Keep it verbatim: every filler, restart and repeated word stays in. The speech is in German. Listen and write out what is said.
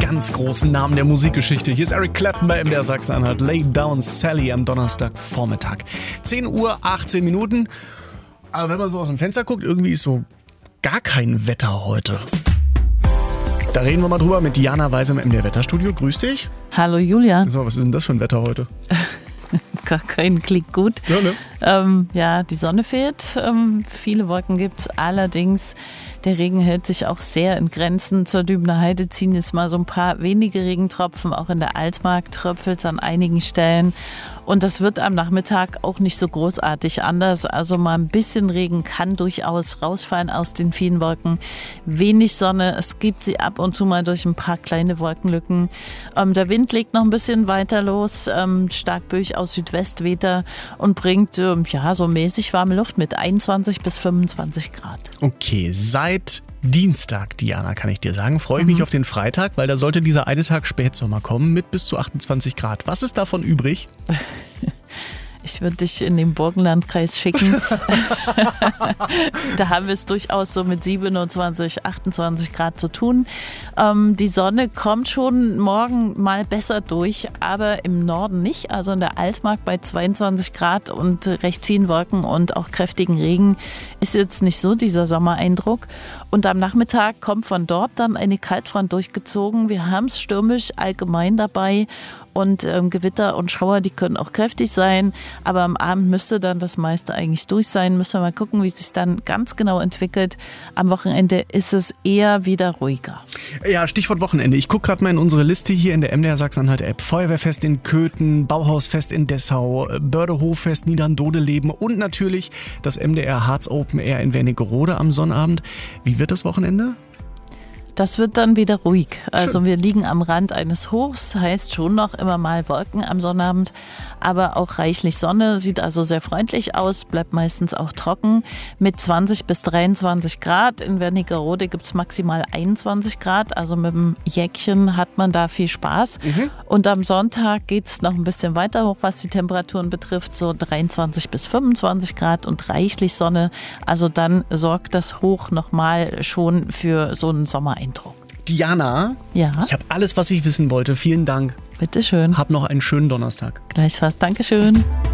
ganz großen Namen der Musikgeschichte. Hier ist Eric Clapton bei M D R Sachsen-Anhalt. Lay Down Sally am Donnerstagvormittag. zehn Uhr achtzehn Minuten. Aber wenn man so aus dem Fenster guckt, irgendwie ist so gar kein Wetter heute. Da reden wir mal drüber mit Diana Weise im M D R-Wetterstudio. Grüß dich. Hallo Julian. So, was ist denn das für ein Wetter heute? Gar kein klingt gut. Ja, ne? Ähm, ja, die Sonne fehlt. Ähm, viele Wolken gibt es. Allerdings, der Regen hält sich auch sehr in Grenzen. Zur Dübener Heide ziehen jetzt mal so ein paar wenige Regentropfen. Auch in der Altmark tröpfelt es an einigen Stellen. Und das wird am Nachmittag auch nicht so großartig anders. Also mal ein bisschen Regen kann durchaus rausfallen aus den vielen Wolken. Wenig Sonne, es gibt sie ab und zu mal durch ein paar kleine Wolkenlücken. Ähm, der Wind legt noch ein bisschen weiter los, ähm, stark böig aus Südwest weht er und bringt ähm, ja, so mäßig warme Luft mit einundzwanzig bis fünfundzwanzig Grad. Okay, seit Dienstag, Diana, kann ich dir sagen, freue ich mich Mhm. auf den Freitag, weil da sollte dieser eine Tag Spätsommer kommen mit bis zu achtundzwanzig Grad. Was ist davon übrig? Ich würde dich in den Burgenlandkreis schicken. Da haben wir es durchaus so mit siebenundzwanzig, achtundzwanzig Grad zu tun. Ähm, die Sonne kommt schon morgen mal besser durch, aber im Norden nicht. Also in der Altmark bei zweiundzwanzig Grad und recht vielen Wolken und auch kräftigen Regen ist jetzt nicht so dieser Sommereindruck. Und am Nachmittag kommt von dort dann eine Kaltfront durchgezogen. Wir haben es stürmisch allgemein dabei. Und ähm, Gewitter und Schauer, die können auch kräftig sein. Aber am Abend müsste dann das meiste eigentlich durch sein. Müssen wir mal gucken, wie es sich dann ganz genau entwickelt. Am Wochenende ist es eher wieder ruhiger. Ja, Stichwort Wochenende. Ich gucke gerade mal in unsere Liste hier in der M D R Sachsen-Anhalt-App. Feuerwehrfest in Köthen, Bauhausfest in Dessau, Börde-Hoffest Niedern-Dodeleben und natürlich das M D R Harz Open Air in Wernigerode am Sonnabend. Wie wird das Wochenende? Das wird dann wieder ruhig. Also Schön. wir liegen am Rand eines Hochs, heißt schon noch immer mal Wolken am Sonnabend, aber auch reichlich Sonne, sieht also sehr freundlich aus, bleibt meistens auch trocken mit zwanzig bis dreiundzwanzig Grad. In Wernigerode gibt es maximal einundzwanzig Grad, also mit dem Jäckchen hat man da viel Spaß. Mhm. Und am Sonntag geht es noch ein bisschen weiter hoch, was die Temperaturen betrifft, so dreiundzwanzig bis fünfundzwanzig Grad und reichlich Sonne. Also dann sorgt das Hoch nochmal schon für so einen Sommereindruck. Diana, Ja, ich habe alles, was ich wissen wollte. Vielen Dank. bitteschön. Hab noch einen schönen Donnerstag. Gleichfalls. Dankeschön.